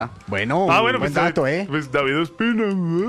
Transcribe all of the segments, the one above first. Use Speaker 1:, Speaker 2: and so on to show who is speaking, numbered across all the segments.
Speaker 1: Bueno,
Speaker 2: bueno,
Speaker 1: buen
Speaker 2: pues,
Speaker 1: dato,
Speaker 2: pues David Ospina.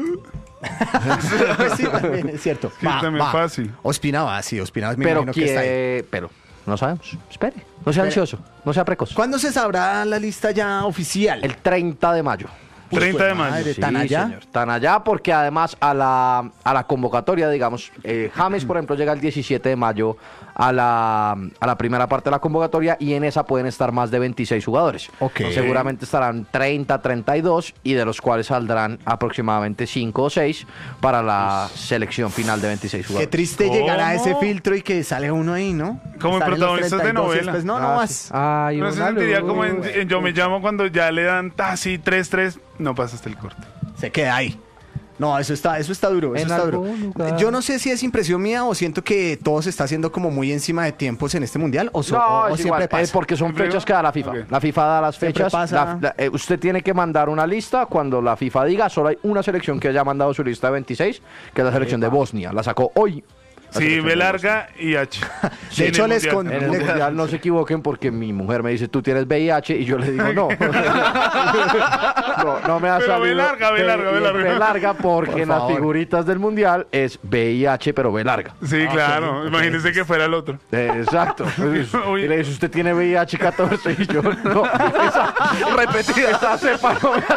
Speaker 1: Pues sí, también es cierto.
Speaker 2: Sí, también fácil.
Speaker 1: Ospina va, sí, Ospina me
Speaker 3: Pero,
Speaker 1: imagino que está ahí.
Speaker 3: pero no sabemos. Espere. No sea ansioso. No sea precoz.
Speaker 1: ¿Cuándo se sabrá la lista ya oficial?
Speaker 3: El 30 de mayo.
Speaker 2: 30 de mayo.
Speaker 1: Madre, ¿tan allá?
Speaker 3: Señor, tan allá porque además a la convocatoria, digamos, James, por ejemplo, llega el 17 de mayo a la primera parte de la convocatoria y en esa pueden estar más de 26 jugadores.
Speaker 1: Ok.
Speaker 3: Seguramente estarán 30, 32 y de los cuales saldrán aproximadamente 5 o 6 para la selección final de 26
Speaker 1: Qué
Speaker 3: jugadores.
Speaker 1: triste
Speaker 2: ¿Cómo?
Speaker 1: llegar a ese filtro y que sale uno ahí, ¿no?
Speaker 2: Como en
Speaker 1: Salen los
Speaker 2: protagonistas de
Speaker 1: 32 y
Speaker 2: novela.
Speaker 1: después, no más.
Speaker 3: Ay,
Speaker 2: No se
Speaker 3: una
Speaker 2: sentiría
Speaker 3: luz.
Speaker 2: como en Yo Me Llamo cuando ya le dan así 3-3, no pasaste el corte.
Speaker 1: Se queda ahí. No, eso está duro, eso
Speaker 3: En
Speaker 1: está duro.
Speaker 3: algún lugar.
Speaker 1: Yo no sé si es impresión mía o siento que todo se está haciendo como muy encima de tiempos en este mundial o,
Speaker 3: No,
Speaker 1: o
Speaker 3: es
Speaker 1: siempre
Speaker 3: igual,
Speaker 1: pasa.
Speaker 3: porque son
Speaker 2: ¿Siempre
Speaker 3: fechas
Speaker 2: igual?
Speaker 3: que da la FIFA.
Speaker 2: Ok.
Speaker 3: La FIFA da las
Speaker 1: Siempre
Speaker 3: fechas.
Speaker 1: pasa.
Speaker 3: Usted tiene que mandar una lista cuando la FIFA diga, solo hay una selección que haya mandado su lista de 26, que es la selección de Bosnia. La sacó hoy. La
Speaker 2: Sí,
Speaker 3: selección
Speaker 2: B
Speaker 3: de
Speaker 2: larga y H.
Speaker 1: De hecho,
Speaker 2: En el
Speaker 1: les
Speaker 2: Mundial.
Speaker 1: con-
Speaker 3: En el mundial no se equivoquen porque mi mujer me dice, tú tienes VIH y yo le digo, no. No me ha
Speaker 2: Pero
Speaker 3: salido.
Speaker 2: B larga, B larga, B larga.
Speaker 3: B larga porque
Speaker 1: Por
Speaker 3: en las
Speaker 1: favor.
Speaker 3: figuritas del mundial es VIH pero B larga.
Speaker 2: Sí, claro. Imagínese que fuera el otro.
Speaker 3: Exacto.
Speaker 2: Uy.
Speaker 3: Y le dice, usted tiene VIH 14 y yo no. Esa cepa no me ha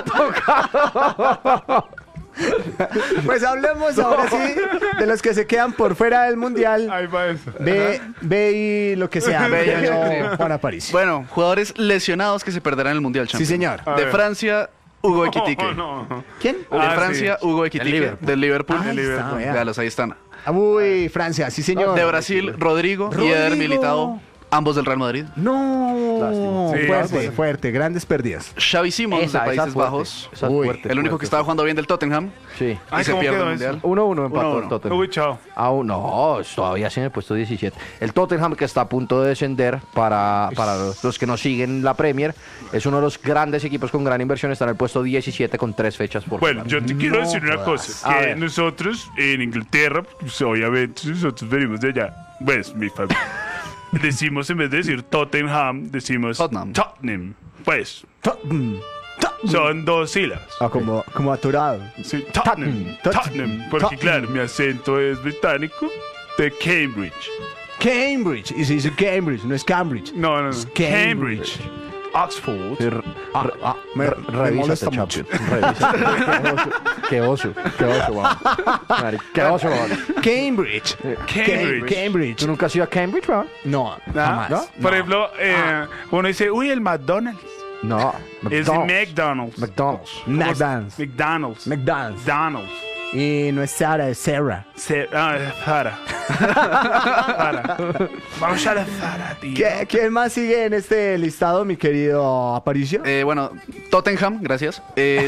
Speaker 3: tocado.
Speaker 1: Pues hablemos ahora sí de los que se quedan por fuera del mundial.
Speaker 2: Ahí va eso.
Speaker 1: Ve y lo que sea.
Speaker 4: Ve y
Speaker 1: Pero
Speaker 4: sí.
Speaker 1: Juan Aparicio.
Speaker 4: Bueno, jugadores lesionados que se perderán en el Mundial,
Speaker 1: Sí,
Speaker 4: Champions.
Speaker 1: señor.
Speaker 2: A
Speaker 4: De
Speaker 2: ver.
Speaker 4: Francia, Hugo Equitique.
Speaker 2: No.
Speaker 1: ¿Quién?
Speaker 4: De
Speaker 2: Ah,
Speaker 4: Francia,
Speaker 2: sí.
Speaker 4: Hugo
Speaker 3: El
Speaker 4: Equitique.
Speaker 3: Liverpool.
Speaker 4: Del Liverpool.
Speaker 1: Ahí está, vea.
Speaker 4: Véalos, ahí están.
Speaker 1: Uy, Francia, sí, señor.
Speaker 4: De Brasil, Rodrigo y Eder
Speaker 1: Rodrigo.
Speaker 4: Militao. Ambos del Real Madrid.
Speaker 1: No,
Speaker 3: Lástima.
Speaker 2: Sí,
Speaker 1: fuerte,
Speaker 2: lástima.
Speaker 1: fuerte, grandes pérdidas.
Speaker 4: Xavi Simons de Países Bajos.
Speaker 1: Uy,
Speaker 4: El único que estaba jugando bien del Tottenham.
Speaker 3: Sí.
Speaker 2: Ay,
Speaker 4: y se
Speaker 2: ¿cómo
Speaker 4: pierde
Speaker 2: quedó
Speaker 4: el
Speaker 2: eso?
Speaker 4: Mundial.
Speaker 3: 1-1 empató
Speaker 4: 1-1.
Speaker 3: el Tottenham.
Speaker 2: Uy, chao.
Speaker 3: Aún no, todavía sí en el puesto 17. El Tottenham, que está a punto de descender para los que no siguen la Premier, es uno de los grandes equipos con gran inversión. Está en el puesto 17 con 3 fechas por
Speaker 2: Bueno,
Speaker 3: jugar.
Speaker 2: yo te quiero
Speaker 1: No
Speaker 2: decir una
Speaker 1: jodas.
Speaker 2: cosa.
Speaker 3: A
Speaker 2: Que
Speaker 3: ver.
Speaker 2: nosotros en Inglaterra, pues obviamente nosotros venimos de allá. Pues mi familia. Decimos, en vez de decir Tottenham, decimos
Speaker 4: Tottenham.
Speaker 2: Pues
Speaker 1: Tottenham.
Speaker 2: son 2 sílabas.
Speaker 1: Ah, como aturado.
Speaker 2: Sí, Tottenham. Tottenham. Porque
Speaker 1: Tottenham.
Speaker 2: claro, mi acento es británico de Cambridge.
Speaker 1: Cambridge. Y se dice Cambridge, no es Cambridge.
Speaker 2: No, no,
Speaker 1: Es
Speaker 2: no.
Speaker 1: Cambridge.
Speaker 2: Cambridge. Oxford.
Speaker 1: Me
Speaker 3: Revísate,
Speaker 1: molesta mucho.
Speaker 3: Champions. Revísate. Qué oso, vamos. Mari, qué oso, vamos.
Speaker 1: Cambridge.
Speaker 2: Cambridge.
Speaker 1: Cambridge.
Speaker 3: ¿Tú nunca has ido a Cambridge, man?
Speaker 1: No,
Speaker 2: ¿Ah?
Speaker 1: jamás.
Speaker 2: Por ejemplo, uno dice, uy, el McDonald's.
Speaker 3: No.
Speaker 2: Es de McDonald's.
Speaker 3: McDonald's.
Speaker 1: McDonald's.
Speaker 2: McDonald's.
Speaker 1: McDonald's.
Speaker 2: McDonald's.
Speaker 1: Y no es Sara, es Sarah.
Speaker 2: Zara. Zara. Vamos a la Zara, tío.
Speaker 1: ¿Quién más sigue en este listado, mi querido Aparicio?
Speaker 4: Bueno, Tottenham, gracias.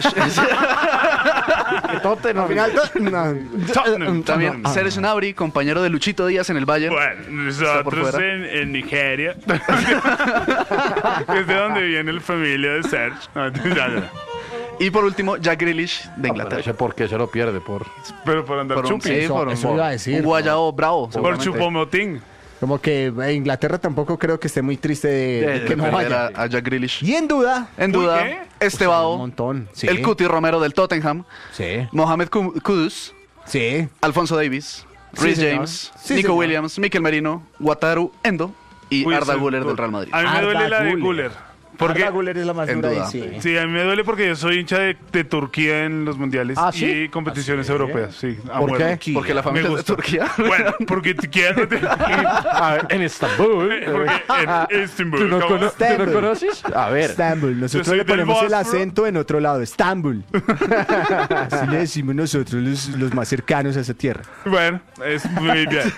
Speaker 3: Tottenham.
Speaker 1: Al final,
Speaker 2: Tottenham.
Speaker 4: También Serge Gnabry, compañero de Luchito Díaz en el Bayern.
Speaker 2: Bueno,
Speaker 4: Está por
Speaker 2: nosotros
Speaker 4: fuera.
Speaker 2: en Nigeria, es de donde viene la familia de Serge.
Speaker 4: Y por último, Jack Grealish de
Speaker 3: No sé
Speaker 4: Inglaterra.
Speaker 3: por qué se lo pierde.
Speaker 2: Pero por andar
Speaker 4: Por un,
Speaker 2: chupi.
Speaker 4: sí,
Speaker 1: Eso-
Speaker 4: por un-
Speaker 1: eso iba a decir,
Speaker 4: un guayao bravo,
Speaker 2: Por
Speaker 4: seguramente.
Speaker 2: chupomotín.
Speaker 1: Como que Inglaterra tampoco creo que esté muy triste de
Speaker 4: De
Speaker 1: que no
Speaker 4: perder
Speaker 1: vaya.
Speaker 4: a Jack Grealish.
Speaker 1: Y en duda,
Speaker 4: En
Speaker 2: Uy,
Speaker 4: duda,
Speaker 2: ¿qué?
Speaker 4: este
Speaker 1: un
Speaker 4: Bao,
Speaker 1: montón. Sí,
Speaker 4: el Cuti Romero del Tottenham,
Speaker 1: Sí,
Speaker 4: Mohamed Kudus,
Speaker 1: sí.
Speaker 4: Alfonso Davis,
Speaker 1: Sí,
Speaker 4: Rhys
Speaker 1: señor.
Speaker 4: James,
Speaker 1: Sí,
Speaker 4: Nico
Speaker 1: señor.
Speaker 4: Williams, Mikel Merino, Wataru Endo y
Speaker 2: Uy,
Speaker 4: Arda
Speaker 2: ese
Speaker 4: Güler
Speaker 2: es
Speaker 4: del Real Madrid.
Speaker 2: A mí me duele
Speaker 1: Arda
Speaker 2: la de
Speaker 1: Güler.
Speaker 2: Güler. Porque,
Speaker 1: Arda Güler es la más
Speaker 4: En
Speaker 1: dura ahí,
Speaker 4: duda.
Speaker 1: sí.
Speaker 2: sí, a mí me duele porque yo soy hincha de Turquía en los mundiales
Speaker 3: ¿Ah, sí?
Speaker 2: y competiciones europeas. Sí, a
Speaker 3: ¿Por
Speaker 2: huevo.
Speaker 3: qué?
Speaker 4: Porque la familia
Speaker 2: Me
Speaker 4: es de
Speaker 2: gusta.
Speaker 4: Turquía.
Speaker 2: Bueno, porque Turquía
Speaker 3: A ver, en Estambul.
Speaker 2: porque en Istanbul.
Speaker 3: ¿Tú no,
Speaker 2: ¿cómo?
Speaker 3: ¿tú no
Speaker 1: Estambul.
Speaker 3: conoces? A ver.
Speaker 1: Estambul. Nosotros
Speaker 2: soy
Speaker 1: le
Speaker 2: del
Speaker 1: ponemos el
Speaker 2: Bósforo.
Speaker 1: acento en otro lado. Estambul. Así le decimos nosotros, los más cercanos a esa tierra.
Speaker 2: Bueno, es muy bien.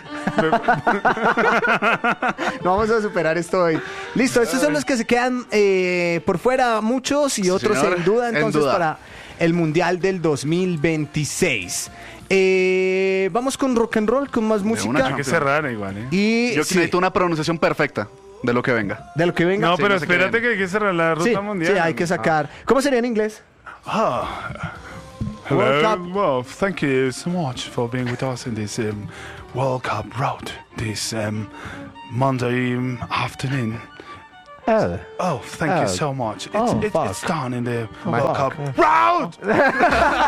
Speaker 1: No vamos a superar esto hoy. Listo, estos son los que se quedan por fuera, muchos y otros
Speaker 4: señor.
Speaker 1: en duda,
Speaker 4: En
Speaker 1: entonces,
Speaker 4: duda.
Speaker 1: para el Mundial del 2026. Vamos con rock and roll, con más
Speaker 4: una
Speaker 1: música.
Speaker 2: Hay que cerrar igual, ¿eh?
Speaker 1: Y
Speaker 4: Yo
Speaker 1: sí,
Speaker 4: necesito una pronunciación perfecta de lo que venga.
Speaker 1: de lo que venga.
Speaker 2: No,
Speaker 4: Sí,
Speaker 2: pero
Speaker 4: no sé qué
Speaker 2: espérate
Speaker 4: viene.
Speaker 2: que hay que cerrar la ruta
Speaker 1: sí,
Speaker 2: mundial.
Speaker 1: sí, hay que sacar. ¿Cómo sería en inglés? World
Speaker 2: Hello.
Speaker 1: Cup.
Speaker 2: Well, thank you so much for being with us in this World Cup road this Monday afternoon. Oh, thank you so much.
Speaker 3: Oh, fuck.
Speaker 2: It's done in the
Speaker 3: My
Speaker 2: World
Speaker 3: fuck.
Speaker 2: Cup round.